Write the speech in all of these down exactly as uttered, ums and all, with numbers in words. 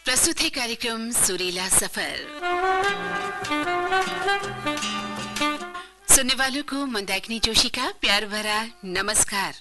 प्रस्तुत है कार्यक्रम सुरीला सफर। सुनने वालों को मंदाकिनी जोशी का प्यार भरा नमस्कार।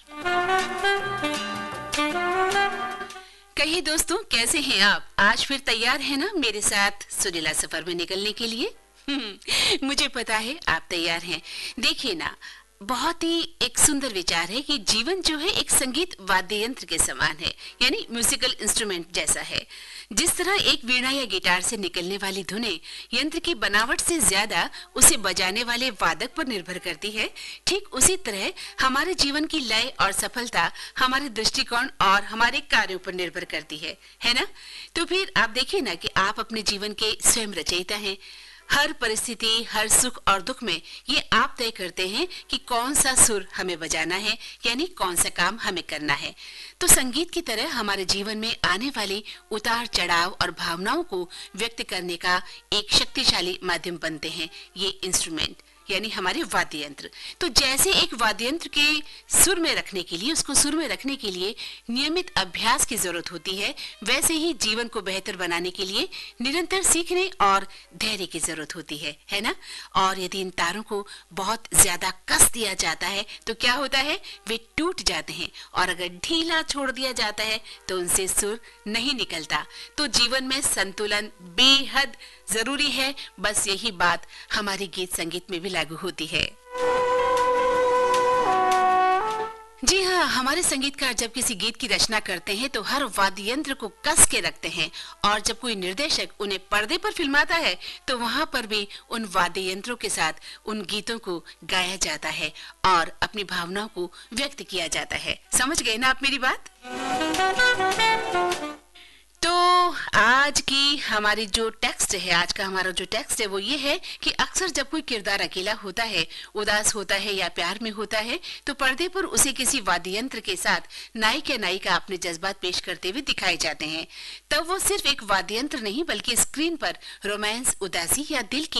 कहिए दोस्तों, कैसे हैं आप? आज फिर तैयार हैं ना मेरे साथ सुरीला सफर में निकलने के लिए? मुझे पता है आप तैयार हैं। देखिए ना, बहुत ही एक सुंदर विचार है कि जीवन जो है एक संगीत वाद्य यंत्र के समान है, यानी म्यूजिकल इंस्ट्रूमेंट जैसा है। जिस तरह एक वीणा या गिटार से निकलने वाली धुनें यंत्र की बनावट से ज्यादा उसे बजाने वाले वादक पर निर्भर करती है, ठीक उसी तरह हमारे जीवन की लय और सफलता हमारे दृष्टिकोण और हमारे कार्यों पर निर्भर करती है, है ना? तो फिर आप देखिए ना कि आप अपने जीवन के स्वयं रचयिता हैं। हर परिस्थिति, हर सुख और दुख में ये आप तय करते हैं कि कौन सा सुर हमें बजाना है, यानी कौन सा काम हमें करना है। तो संगीत की तरह हमारे जीवन में आने वाले उतार चढ़ाव और भावनाओं को व्यक्त करने का एक शक्तिशाली माध्यम बनते हैं ये इंस्ट्रूमेंट, यानी हमारे वाद्य यंत्र। तो जैसे एक वाद्य यंत्र के सुर में रखने के लिए, उसको सुर में रखने के लिए नियमित अभ्यास की जरूरत होती है, वैसे ही जीवन को बेहतर बनाने के लिए निरंतर सीखने और धैर्य की जरूरत होती है, है ना? और यदि इन तारों को बहुत ज्यादा कस दिया जाता है तो क्या होता है? वे टूट जाते हैं, और अगर ढीला छोड़ दिया जाता है तो उनसे सुर नहीं निकलता। तो जीवन में संतुलन बेहद जरूरी है। बस यही बात हमारे गीत संगीत में भी लागू होती है। जी हाँ, हमारे संगीतकार जब किसी गीत की रचना करते हैं तो हर वाद्य यंत्र को कस के रखते हैं, और जब कोई निर्देशक उन्हें पर्दे पर फिल्माता है तो वहाँ पर भी उन वाद्य यंत्रों के साथ उन गीतों को गाया जाता है और अपनी भावनाओं को व्यक्त किया जाता है। समझ गए ना आप मेरी बात? तो आज की हमारी जो टेक्स्ट है, आज का हमारा जो टेक्स्ट है वो ये है कि अक्सर जब कोई किरदार अकेला होता है, उदास होता है या प्यार में होता है, तो पर्दे पर उसे किसी वाद्य यंत्र के साथ नायक या नायिका अपने जज्बात पेश करते हुए दिखाए जाते हैं। तब वो सिर्फ एक वाद्य यंत्र नहीं बल्कि स्क्रीन पर रोमांस, उदासी या दिल की